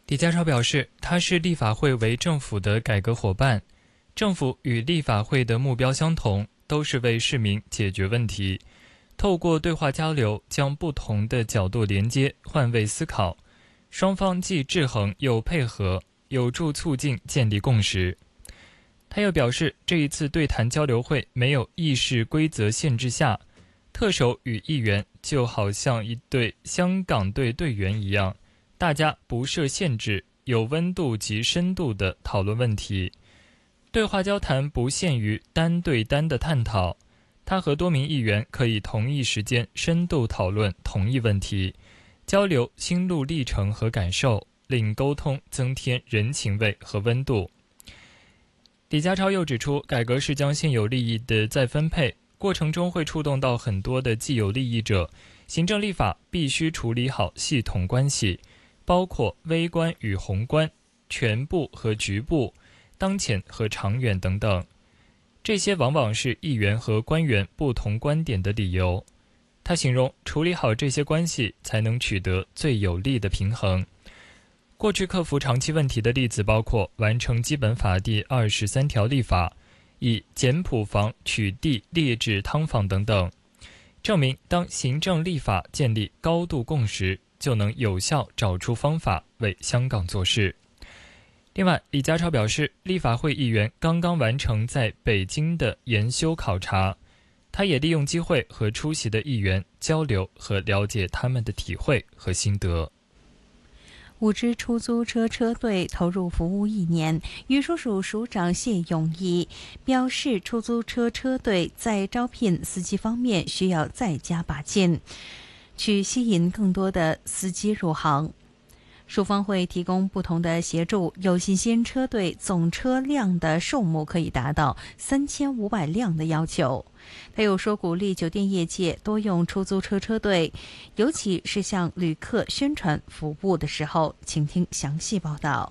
李家超表示，他视立法会为政府的改革伙伴，政府与立法会的目标相同，都是为市民解决问题。透过对话交流，将不同的角度连接，换位思考，双方既制衡又配合，有助促进建立共识。他又表示，这一次对谈交流会没有议事规则限制下，特首与议员就好像一队香港队队员一样，大家不设限制，有温度及深度地讨论问题。对话交谈不限于单对单的探讨，他和多名议员可以同一时间深度讨论同一问题，交流心路历程和感受，令沟通增添人情味和温度。李家超又指出，改革是将现有利益的再分配，过程中会触动到很多的既有利益者，行政立法必须处理好系统关系，包括微观与宏观、全部和局部、当前和长远等等。这些往往是议员和官员不同观点的理由。他形容，处理好这些关系，才能取得最有利的平衡。过去克服长期问题的例子包括完成基本法第23条立法，以简朴房取缔劣质汤房等等，证明当行政立法建立高度共识，就能有效找出方法为香港做事。另外，李家超表示，立法会议员刚刚完成在北京的研修考察，他也利用机会和出席的议员交流和了解他们的体会和心得。 5支出租车车队投入服务1年，运输署署长谢永义表示，出租车车队在招聘司机方面需要再加把劲，去吸引更多的司机入行。署方会提供不同的协助，有信心车队总车辆的数目可以达到3500辆的要求。他又说，鼓励酒店业界多用出租车车队，尤其是向旅客宣传服务的时候。请听详细报道。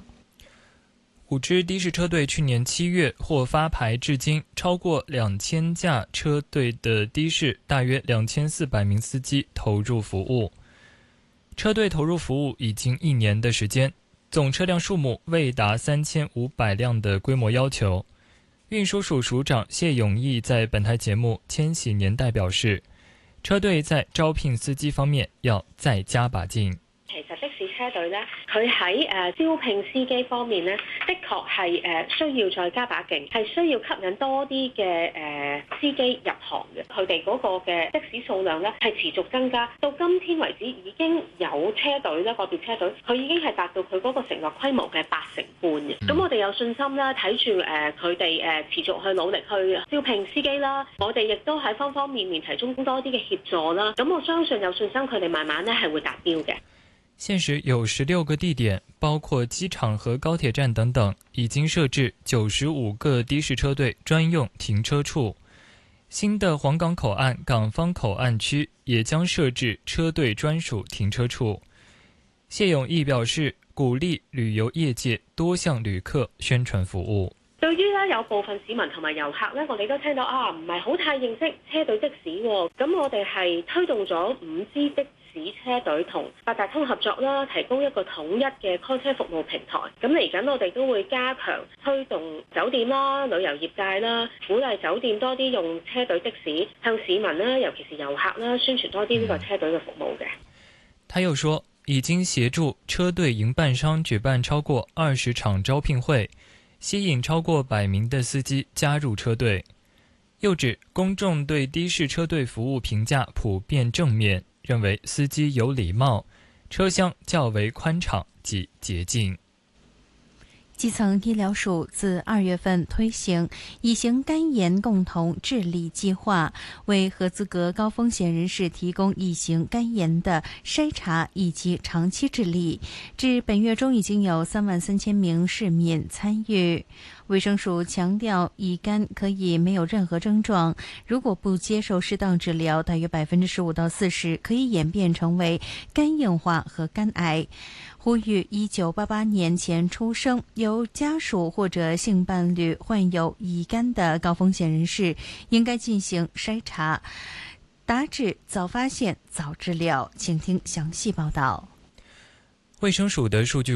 5支的士车队去年7月获发牌至今，超过2000架车队的的士，大约2400名司机投入服务。车队投入服务已经1年的时间，总车辆数目未达3500辆的规模要求。运输署署长谢永义在本台节目《千禧年代》表示，车队在招聘司机方面要再加把劲。 其實的士車隊咧，佢喺招聘司機方面咧，的確係需要再加把勁，係需要吸引多啲嘅司機入行嘅。佢哋嗰個嘅的士數量咧係持續增加，到今天為止已經有車隊咧，個別車隊佢已經係達到佢嗰個承諾規模嘅80%半嘅。咁我哋有信心啦，睇住佢哋持續去努力去招聘司機啦，我哋亦都喺方方面面提供多啲嘅協助啦。咁我相信有信心佢哋慢慢咧係會達標嘅。 現時有16個地點，包括機場和高鐵站等等，已經設置95個的士車隊專用停車處。新的皇崗口岸港方口岸區也將設置車隊專屬停車處。謝永義表示，鼓勵旅遊業界多向旅客宣傳服務。 對於咧有部分市民同埋遊客咧，我哋都聽到唔係好太認識車隊的士喎。咁我哋係推動咗5支的士車隊同八達通合作啦，提供一個統一嘅 call 車服務平台。咁嚟緊我哋都會加強推動酒店啦、旅遊業界啦，鼓勵酒店多啲用車隊的士，向市民啦，尤其是遊客啦，宣傳多啲呢個車隊嘅服務嘅。 他又說，已經協助車隊營辦商舉辦超過20場招聘會，吸引超過100名的司機加入車隊。又指公眾對的士車隊服務評價普遍正面，認為司機有禮貌，車廂較為寬敞及潔淨。 基層醫療署自2月份推行乙型肝炎共同治理計劃，為合資格高風險人士提供乙型肝炎的篩查以及長期治理。至本月中已經有33000名市民參與。衛生署強調，乙肝可以沒有任何症狀，如果不接受適當治療，大約15%到40%可以演變成為肝硬化和肝癌。呼籲1988年前出生、由家屬或者性伴侶患有乙肝的高風險人士，應該進行篩查，達至早發現、早治療。請聽詳細報道。 衛生署的數據